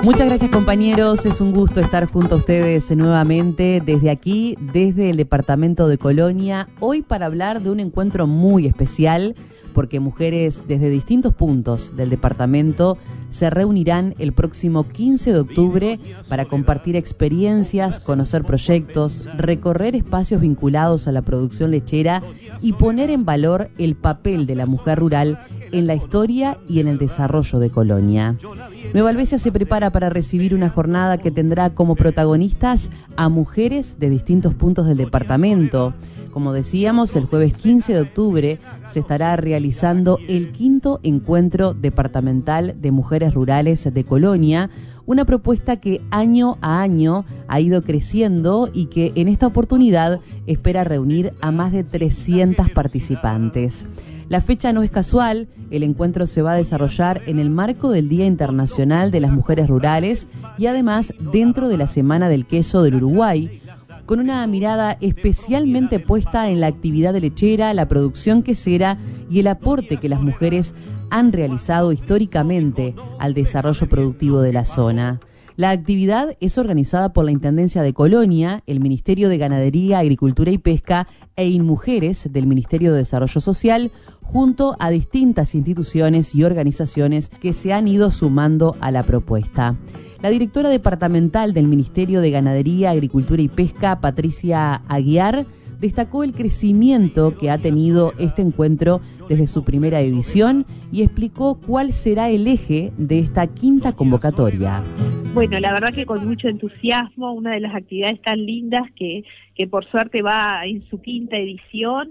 Muchas gracias, compañeros, es un gusto estar junto a ustedes nuevamente desde aquí, desde el departamento de Colonia, hoy para hablar de un encuentro muy especial, porque mujeres desde distintos puntos del departamento se reunirán el próximo 15 de octubre para compartir experiencias, conocer proyectos, recorrer espacios vinculados a la producción lechera y poner en valor el papel de la mujer rural en la historia y en el desarrollo de Colonia. Nueva Albesia se prepara para recibir una jornada que tendrá como protagonistas a mujeres de distintos puntos del departamento. Como decíamos, el jueves 15 de octubre se estará realizando el 5º encuentro departamental de mujeres rurales de Colonia, una propuesta que año a año ha ido creciendo y que en esta oportunidad espera reunir a más de 300 participantes. La fecha no es casual, el encuentro se va a desarrollar en el marco del Día Internacional de las Mujeres Rurales y además dentro de la Semana del Queso del Uruguay, con una mirada especialmente puesta en la actividad lechera, la producción quesera y el aporte que las mujeres han realizado históricamente al desarrollo productivo de la zona. La actividad es organizada por la Intendencia de Colonia, el Ministerio de Ganadería, Agricultura y Pesca e InMujeres del Ministerio de Desarrollo Social, junto a distintas instituciones y organizaciones que se han ido sumando a la propuesta. La directora departamental del Ministerio de Ganadería, Agricultura y Pesca, Patricia Aguiar, destacó el crecimiento que ha tenido este encuentro desde su primera edición y explicó cuál será el eje de esta 5ª convocatoria. Bueno, la verdad que con mucho entusiasmo, una de las actividades tan lindas que por suerte va en su 5ª edición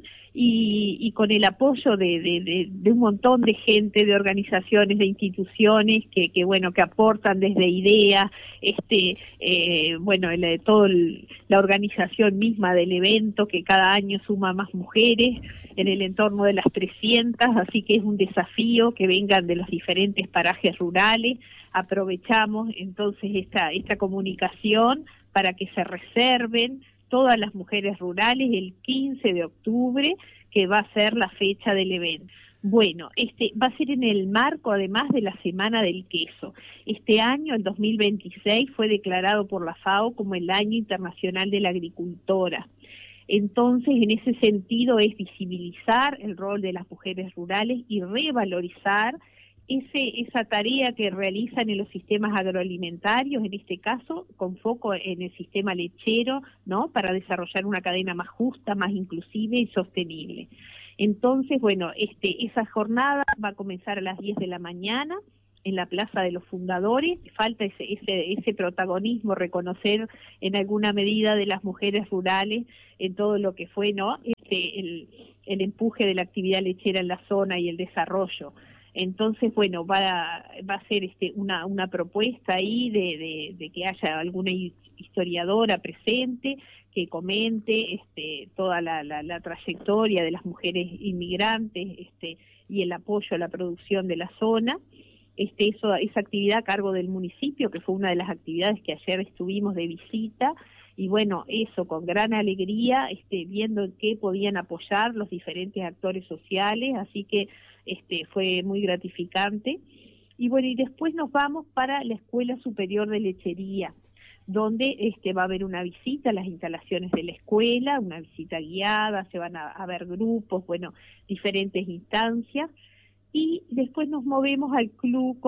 y con el apoyo de un montón de gente, de organizaciones, de instituciones que aportan desde ideas, la organización misma del evento que cada año suma más mujeres en el entorno de las 300, así que es un desafío que vengan de los diferentes parajes rurales. Aprovechamos entonces esta comunicación para que se reserven todas las mujeres rurales el 15 de octubre, que va a ser la fecha del evento. Bueno, va a ser en el marco además de la Semana del Queso. Este año, el 2026, fue declarado por la FAO como el Año Internacional de la Agricultora. Entonces, en ese sentido es visibilizar el rol de las mujeres rurales y revalorizar esa tarea que realizan en los sistemas agroalimentarios, en este caso con foco en el sistema lechero, ¿no? Para desarrollar una cadena más justa, más inclusiva y sostenible. Entonces, esa jornada va a comenzar a las 10 de la mañana en la Plaza de los Fundadores. Falta ese protagonismo, reconocer en alguna medida de las mujeres rurales en todo lo que fue, ¿no? El empuje de la actividad lechera en la zona y el desarrollo. Entonces, va a ser una propuesta ahí de que haya alguna historiadora presente que comente toda la trayectoria de las mujeres inmigrantes y el apoyo a la producción de la zona. Esa actividad a cargo del municipio, que fue una de las actividades que ayer estuvimos de visita, y con gran alegría, viendo en qué podían apoyar los diferentes actores sociales, así que fue muy gratificante. Y después nos vamos para la Escuela Superior de Lechería, donde va a haber una visita a las instalaciones de la escuela, una visita guiada, se van a ver grupos, diferentes instancias, y después nos movemos al club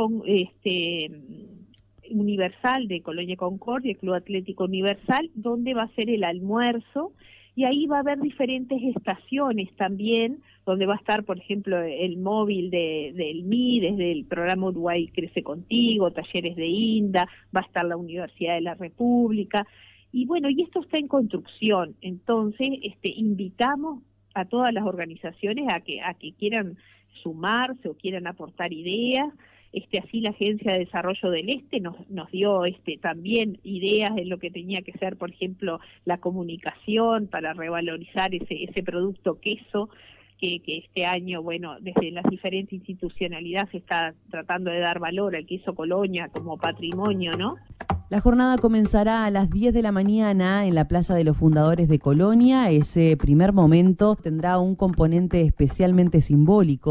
Universal de Colonia Concordia, el Club Atlético Universal, donde va a ser el almuerzo, y ahí va a haber diferentes estaciones también, donde va a estar, por ejemplo, el móvil del MI, desde el programa Uruguay Crece Contigo, talleres de INDA, va a estar la Universidad de la República, y esto está en construcción. Entonces invitamos a todas las organizaciones a que quieran sumarse o quieran aportar ideas. Así la Agencia de Desarrollo del nos dio también ideas de lo que tenía que ser, por ejemplo, la comunicación para revalorizar ese producto queso que este año, desde las diferentes institucionalidades se está tratando de dar valor al queso Colonia como patrimonio, ¿no? La jornada comenzará a las 10 de la mañana en la Plaza de los Fundadores de Colonia. Ese primer momento tendrá un componente especialmente simbólico,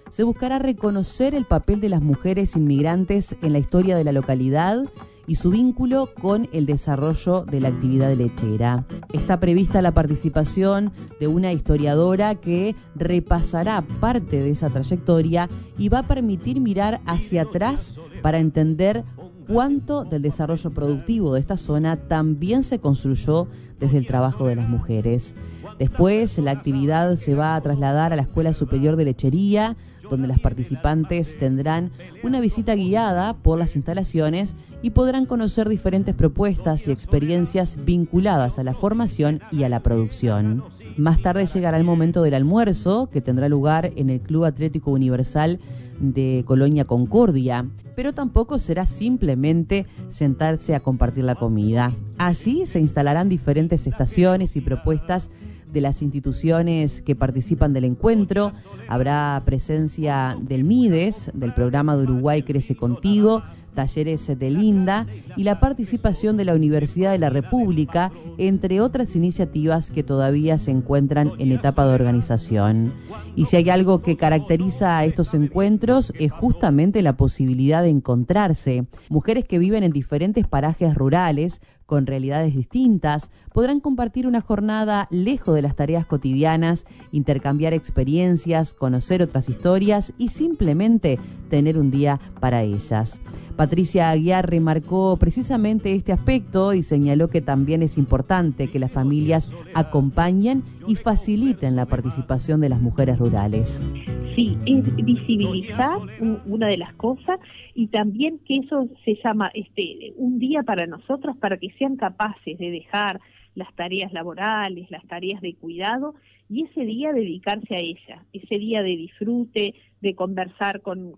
se buscará reconocer el papel de las mujeres inmigrantes en la historia de la localidad y su vínculo con el desarrollo de la actividad lechera. Está prevista la participación de una historiadora que repasará parte de esa trayectoria y va a permitir mirar hacia atrás para entender cuánto del desarrollo productivo de esta zona también se construyó desde el trabajo de las mujeres. Después, la actividad se va a trasladar a la Escuela Superior de Lechería, donde las participantes tendrán una visita guiada por las instalaciones y podrán conocer diferentes propuestas y experiencias vinculadas a la formación y a la producción. Más tarde llegará el momento del almuerzo, que tendrá lugar en el Club Atlético Universal de Colonia Concordia, pero tampoco será simplemente sentarse a compartir la comida. Allí se instalarán diferentes estaciones y propuestas de las instituciones que participan del encuentro. Habrá presencia del MIDES, del programa de Uruguay Crece Contigo, talleres de Linda y la participación de la Universidad de la República, entre otras iniciativas que todavía se encuentran en etapa de organización. Y si hay algo que caracteriza a estos encuentros es justamente la posibilidad de encontrarse. Mujeres que viven en diferentes parajes rurales, con realidades distintas, podrán compartir una jornada lejos de las tareas cotidianas, intercambiar experiencias, conocer otras historias y simplemente tener un día para ellas. Patricia Aguiar remarcó precisamente este aspecto y señaló que también es importante que las familias acompañen y faciliten la participación de las mujeres rurales. Sí, es visibilizar una de las cosas y también que eso se llama un día para nosotros, para que sean capaces de dejar las tareas laborales, las tareas de cuidado y ese día dedicarse a ella, ese día de disfrute, de conversar con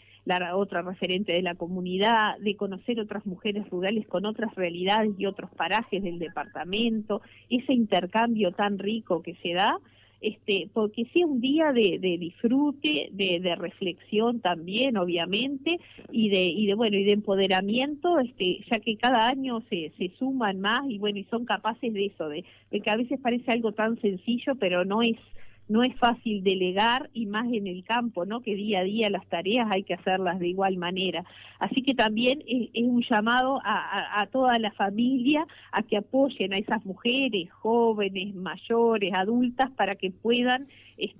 la otra referente de la comunidad, de conocer otras mujeres rurales con otras realidades y otros parajes del departamento, ese intercambio tan rico que se da, porque sea un día de disfrute, de reflexión también, obviamente, y de empoderamiento, ya que cada año se suman más y son capaces de eso, de que a veces parece algo tan sencillo, pero no es fácil delegar y más en el campo, ¿no? Que día a día las tareas hay que hacerlas de igual manera. Así que también es un llamado a toda la familia a que apoyen a esas mujeres, jóvenes, mayores, adultas, para que puedan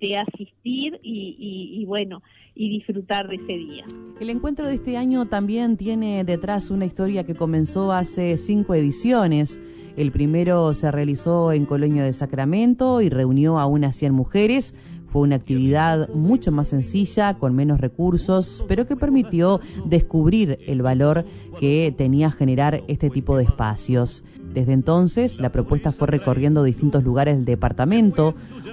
asistir y disfrutar de ese día. El encuentro de este año también tiene detrás una historia que comenzó hace 5 ediciones. El primero se realizó en Colonia de Sacramento y reunió a unas 100 mujeres. Fue una actividad mucho más sencilla, con menos recursos, pero que permitió descubrir el valor que tenía generar este tipo de espacios. Desde entonces, la propuesta fue recorriendo distintos lugares del departamento,